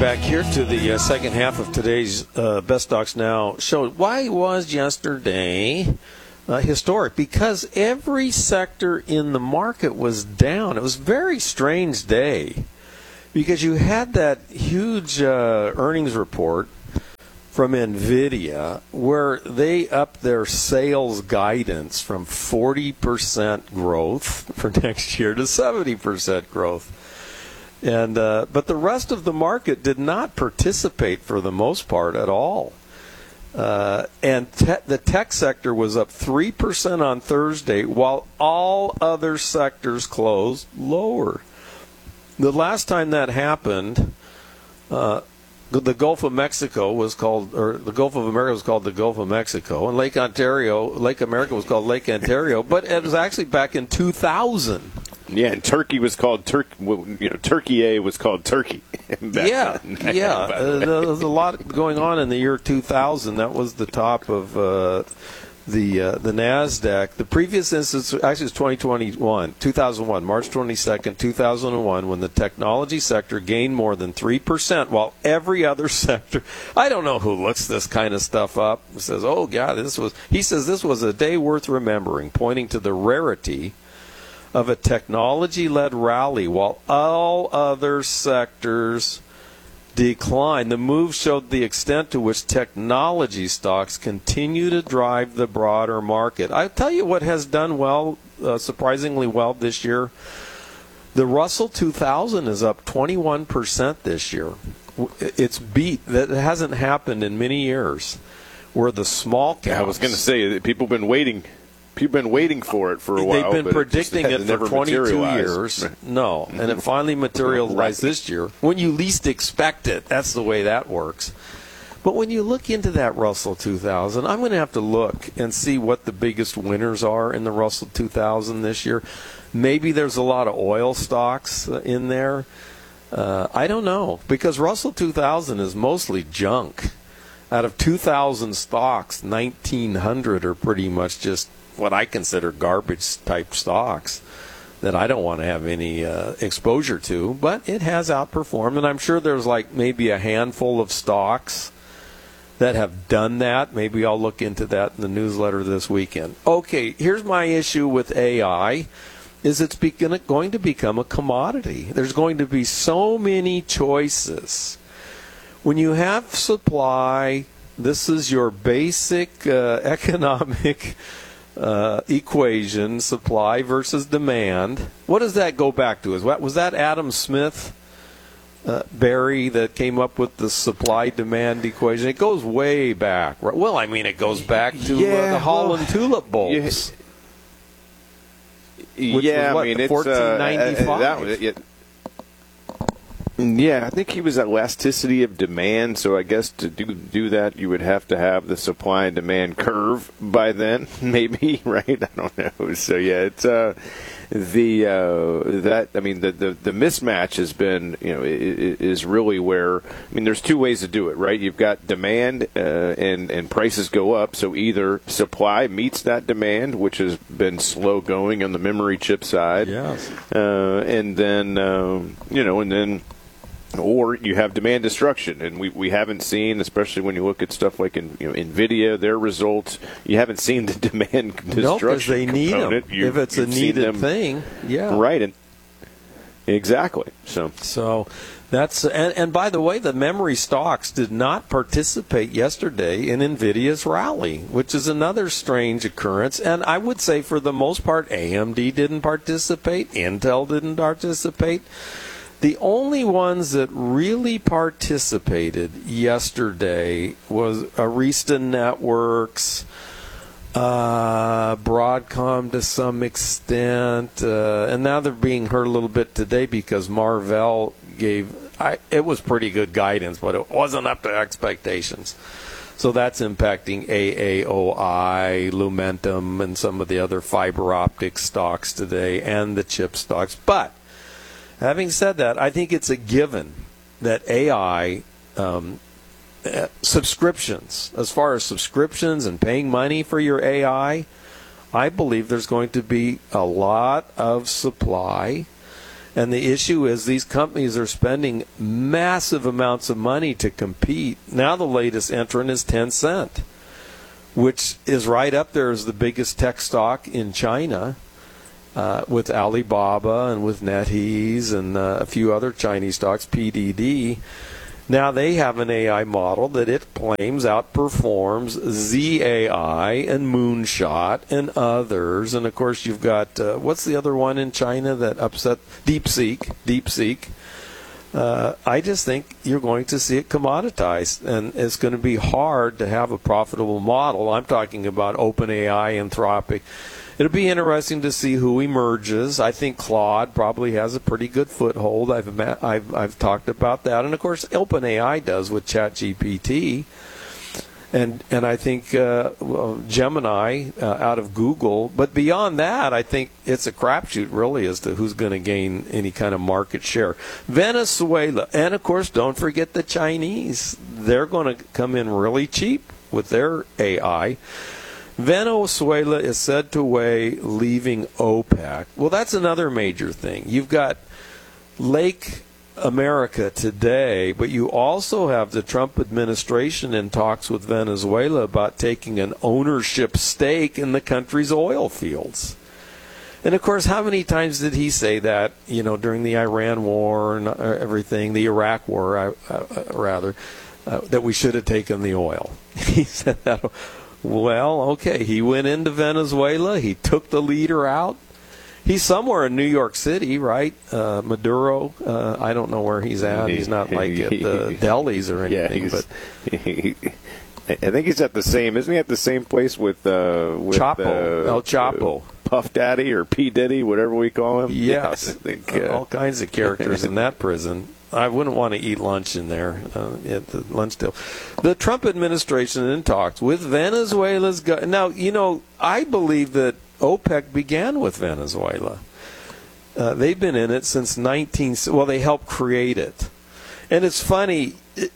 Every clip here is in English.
back here to the second half of today's Best Stocks Now show. Why was yesterday historic? Because every sector in the market was down. It was a very strange day because you had that huge earnings report from NVIDIA where they upped their sales guidance from 40% growth for next year to 70% growth. And but the rest of the market did not participate for the most part at all. And the tech sector was up 3% on Thursday, while all other sectors closed lower. The last time that happened, the Gulf of Mexico was called, or the Gulf of America was called the Gulf of Mexico, and Lake America was called Lake Ontario, but it was actually back in 2000. Yeah, and Turkey was called Turkey A was called Turkey. Yeah. There was a lot going on in the year 2000. That was the top of the NASDAQ. The previous instance actually was 2001, March 22nd, 2001, when the technology sector gained more than 3%, while every other sector, I don't know who looks this kind of stuff up, says, oh, God, he says this was a day worth remembering, pointing to the rarity of a technology-led rally while all other sectors declined. The move showed the extent to which technology stocks continue to drive the broader market. I'll tell you what has done well, surprisingly well this year. The Russell 2000 is up 21% this year. It's beat. That hasn't happened in many years. Where the small caps... I was going to say that people have been waiting for it for a while. They've been predicting it for 22 years. No, and it finally materialized this year. When you least expect it, that's the way that works. But when you look into that Russell 2000, I'm going to have to look and see what the biggest winners are in the Russell 2000 this year. Maybe there's a lot of oil stocks in there. I don't know, because Russell 2000 is mostly junk. Out of 2,000 stocks, 1,900 are pretty much just what I consider garbage-type stocks that I don't want to have any exposure to. But it has outperformed, and I'm sure there's like maybe a handful of stocks that have done that. Maybe I'll look into that in the newsletter this weekend. Okay, here's my issue with AI. Is it's going to become a commodity. There's going to be so many choices. When you have supply, this is your basic economic equation, supply versus demand. What does that go back to? Was that Adam Smith, Barry, that came up with the supply-demand equation? It goes way back. Well, I mean, it goes back to the Holland tulip bulbs. Which was, what, 1495? Yeah, I think he was elasticity of demand, so I guess to do that, you would have to have the supply and demand curve by then, maybe, right? I don't know. So yeah, it's the mismatch has been, is really where, there's two ways to do it, right? You've got demand and prices go up, so either supply meets that demand, which has been slow going on the memory chip side, yes, and then or you have demand destruction, and we haven't seen, especially when you look at stuff like NVIDIA, their results, you haven't seen the demand destruction. No, because they need them. If it's a needed thing, yeah, right, and exactly. So that's and by the way, the memory stocks did not participate yesterday in NVIDIA's rally, which is another strange occurrence. And I would say for the most part, AMD didn't participate, Intel didn't participate. The only ones that really participated yesterday was Arista Networks, Broadcom to some extent, and now they're being hurt a little bit today because Marvell it was pretty good guidance, but it wasn't up to expectations. So that's impacting AAOI, Lumentum, and some of the other fiber optic stocks today, and the chip stocks. But having said that, I think it's a given that AI subscriptions, as far as subscriptions and paying money for your AI, I believe there's going to be a lot of supply And the issue is these companies are spending massive amounts of money to compete. Now the latest entrant is Tencent, which is right up there as the biggest tech stock in China, with Alibaba and with NetEase and a few other Chinese stocks, PDD. Now they have an AI model that it claims outperforms ZAI and Moonshot and others. And of course you've got, what's the other one in China that upset? DeepSeek. I just think you're going to see it commoditized, and it's going to be hard to have a profitable model. I'm talking about OpenAI, Anthropic. It'll be interesting to see who emerges. I think Claude probably has a pretty good foothold. I've talked about that, and of course OpenAI does with ChatGPT, and I think Gemini out of Google. But beyond that, I think it's a crapshoot really as to who's going to gain any kind of market share. Venezuela, and of course don't forget the Chinese. They're going to come in really cheap with their AI. Venezuela is said to weigh leaving OPEC. Well, that's another major thing. You've got Lake America today, but you also have the Trump administration in talks with Venezuela about taking an ownership stake in the country's oil fields. And of course, how many times did he say that, during the Iran war and everything, the Iraq war, rather, that we should have taken the oil? He said that. Well, okay, he went into Venezuela. He took the leader out. He's somewhere in New York City, right? Maduro. I don't know where he's at. He's not like at the delis or anything. I think he's at the same. Isn't he at the same place with Chapo? El Chapo. Puff Daddy or P. Diddy, whatever we call him. Yes, I think, all kinds of characters in that prison. I wouldn't want to eat lunch in there at the lunch deal. The Trump administration in talks with Venezuela's now, I believe that OPEC began with Venezuela. They've been in it since they helped create it. And it's funny,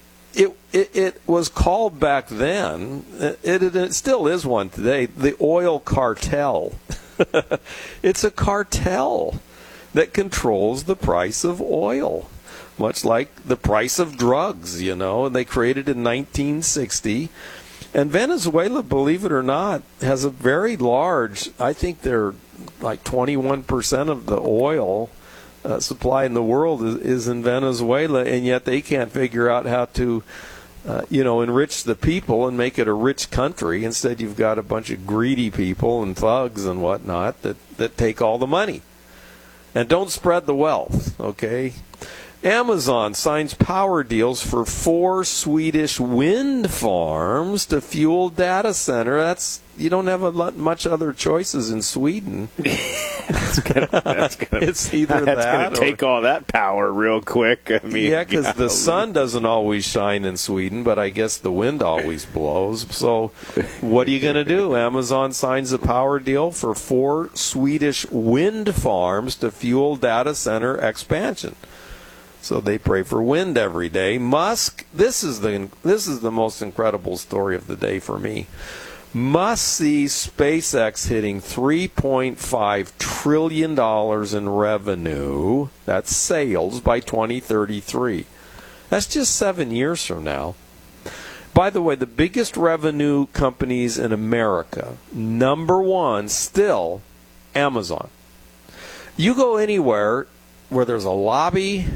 it was called back then, it still is one today, the oil cartel. It's a cartel that controls the price of oil. Much like the price of drugs, and they created in 1960. And Venezuela, believe it or not, has a very large, I think they're like 21% of the oil supply in the world is in Venezuela, and yet they can't figure out how to, enrich the people and make it a rich country. Instead, you've got a bunch of greedy people and thugs and whatnot that take all the money and don't spread the wealth, okay? Amazon signs power deals for 4 Swedish wind farms to fuel data center. You don't have much other choices in Sweden. It's either that's going to take all that power real quick. I mean, because the sun doesn't always shine in Sweden, but I guess the wind always blows. So what are you going to do? Amazon signs a power deal for 4 Swedish wind farms to fuel data center expansion. So they pray for wind every day. Musk, this is the most incredible story of the day for me. Musk sees SpaceX hitting $3.5 trillion in revenue, that's sales, by 2033. That's just 7 years from now. By the way, the biggest revenue companies in America, number one, still Amazon. You go anywhere where there's a lobby,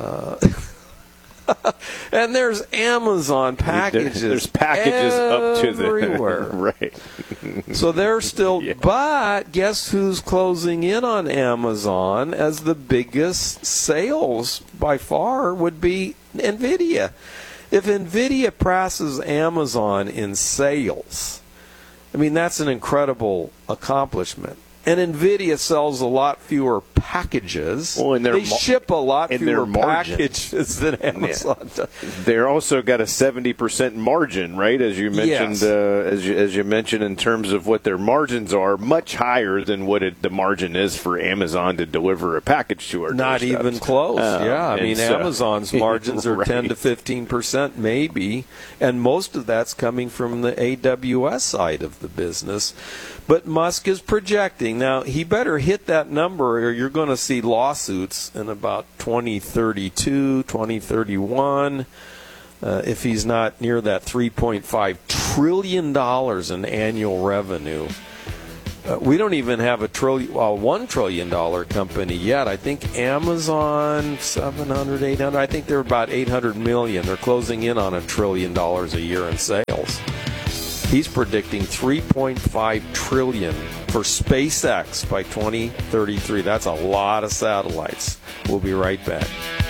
and there's Amazon packages. There's packages up to everywhere. Right. So they're still, but guess who's closing in on Amazon as the biggest sales by far would be NVIDIA. If NVIDIA passes Amazon in sales, I mean, that's an incredible accomplishment. And NVIDIA sells a lot fewer packages. Well, they ship a lot fewer packages than Amazon does. They're also got a 70% margin, right? As you mentioned, yes. as you mentioned, in terms of what their margins are, much higher than what the margin is for Amazon to deliver a package to our Not doorsteps. even close. I mean, Amazon's margins are right. 10 to 15% maybe, and most of that's coming from the AWS side of the business. But Musk is projecting. Now, he better hit that number or you're you're going to see lawsuits in about 2032, 2031, if he's not near that $3.5 trillion in annual revenue. We don't even have $1 trillion company yet. I think Amazon, 700, 800, I think they're about 800 million. They're closing in on $1 trillion a year in sales. He's predicting $3.5 trillion for SpaceX by 2033. That's a lot of satellites. We'll be right back.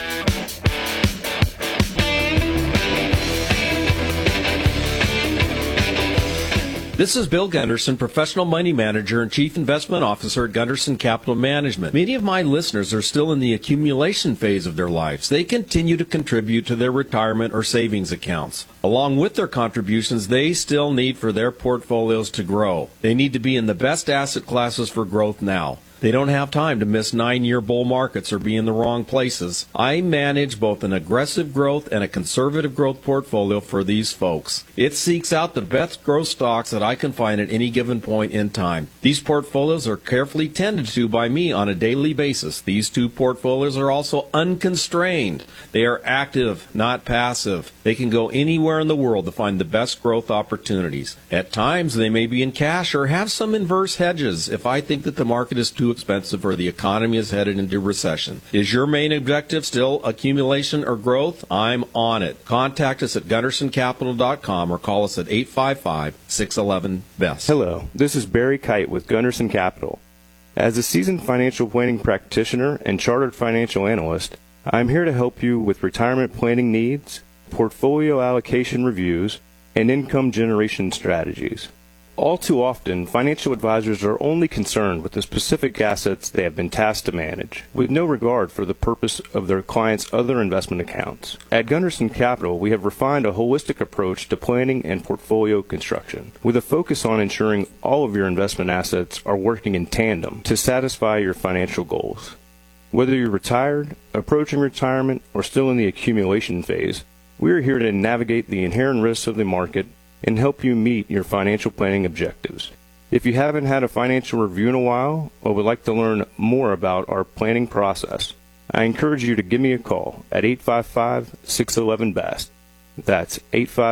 This is Bill Gunderson, Professional Money Manager and Chief Investment Officer at Gunderson Capital Management. Many of my listeners are still in the accumulation phase of their lives. They continue to contribute to their retirement or savings accounts. Along with their contributions, they still need for their portfolios to grow. They need to be in the best asset classes for growth now. They don't have time to miss 9-year bull markets or be in the wrong places. I manage both an aggressive growth and a conservative growth portfolio for these folks. It seeks out the best growth stocks that I can find at any given point in time. These portfolios are carefully tended to by me on a daily basis. These two portfolios are also unconstrained. They are active, not passive. They can go anywhere in the world to find the best growth opportunities. At times, they may be in cash or have some inverse hedges if I think that the market is too expensive or the economy is headed into recession. Is your main objective still accumulation or growth? I'm on it. Contact us at GundersonCapital.com or call us at 855-611-BEST. Hello, this is Barry Kite with Gunderson Capital. As a seasoned financial planning practitioner and chartered financial analyst, I'm here to help you with retirement planning needs, portfolio allocation reviews, and income generation strategies. All too often, financial advisors are only concerned with the specific assets they have been tasked to manage, with no regard for the purpose of their clients' other investment accounts. At Gunderson Capital, we have refined a holistic approach to planning and portfolio construction, with a focus on ensuring all of your investment assets are working in tandem to satisfy your financial goals. Whether you're retired, approaching retirement, or still in the accumulation phase, we are here to navigate the inherent risks of the market and help you meet your financial planning objectives. If you haven't had a financial review in a while or would like to learn more about our planning process, I encourage you to give me a call at 855-611-BEST. That's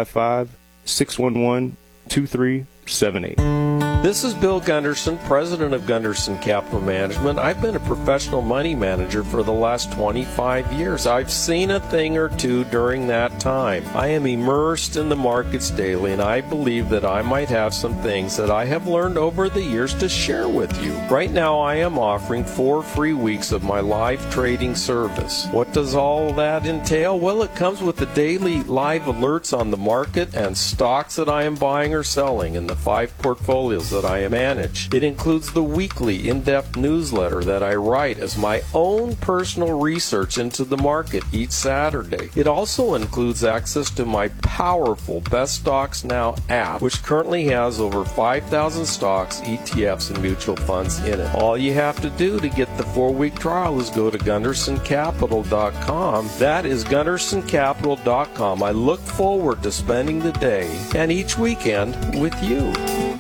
855-611-2378. This is Bill Gunderson, president of Gunderson Capital Management. I've been a professional money manager for the last 25 years. I've seen a thing or two during that time. I am immersed in the markets daily, and I believe that I might have some things that I have learned over the years to share with you. Right now, I am offering 4 free weeks of my live trading service. What does all that entail? Well, it comes with the daily live alerts on the market and stocks that I am buying or selling in the 5 portfolios that I manage. It includes the weekly in-depth newsletter that I write as my own personal research into the market each Saturday. It also includes access to my powerful Best Stocks Now app, which currently has over 5,000 stocks, ETFs, and mutual funds in it. All you have to do to get the 4-week trial is go to GundersonCapital.com. That is GundersonCapital.com. I look forward to spending the day and each weekend with you.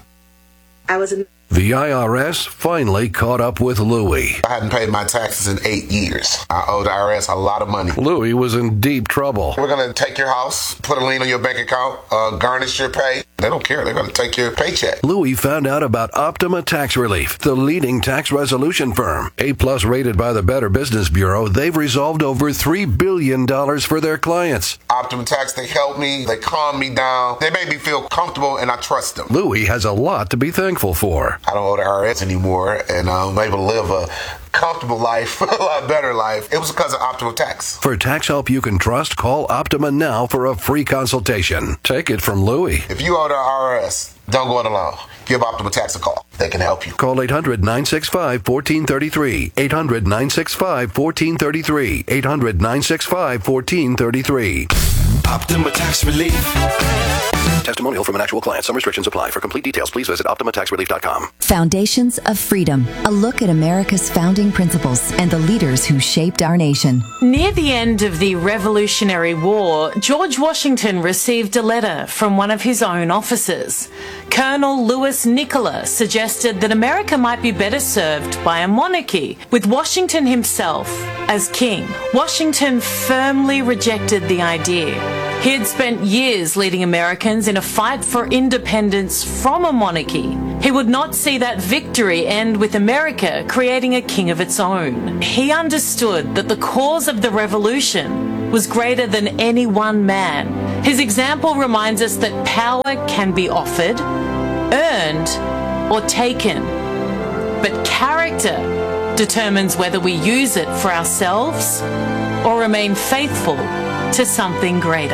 The IRS finally caught up with Louie. I hadn't paid my taxes in 8 years. I owed the IRS a lot of money. Louie was in deep trouble. We're going to take your house, put a lien on your bank account, garnish your pay. They don't care. They're going to take your paycheck. Louie found out about Optima Tax Relief, the leading tax resolution firm. A-plus rated by the Better Business Bureau, they've resolved over $3 billion for their clients. Optima Tax, they help me. They calm me down. They make me feel comfortable, and I trust them. Louie has a lot to be thankful for. I don't owe the IRS anymore, and I'm able to live a comfortable life, a lot better life. It was because of Optima Tax. For tax help you can trust, call Optima now for a free consultation. Take it from Louie. If you owe the IRS, don't go it alone. Give Optima Tax a call. They can help you. Call 800-965-1433. 800-965-1433. 800-965-1433. Optima Tax Relief. testimonial from an actual client. Some restrictions apply. For complete details, please visit OptimaTaxRelief.com. Foundations of Freedom, a look at America's founding principles and the leaders who shaped our nation. Near the end of the Revolutionary War, George Washington received a letter from one of his own officers. Colonel Louis Nicola suggested that America might be better served by a monarchy, with Washington himself as king. Washington firmly rejected the idea. He had spent years leading Americans in a fight for independence from a monarchy. He would not see that victory end with America creating a king of its own. He understood that the cause of the revolution was greater than any one man. His example reminds us that power can be offered, earned, or taken. But character determines whether we use it for ourselves or remain faithful to something greater.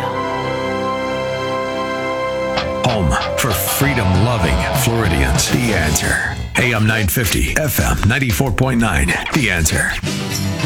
Home for freedom-loving Floridians. The Answer. AM 950, FM 94.9. The Answer.